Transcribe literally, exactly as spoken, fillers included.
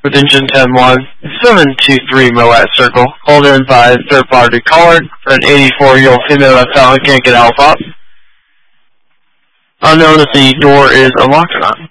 with engine ten one, seven two three Moet Circle, called in by third party caller for an eighty-four-year-old female that's out and can't get help up. Unknown if the door is unlocked or not.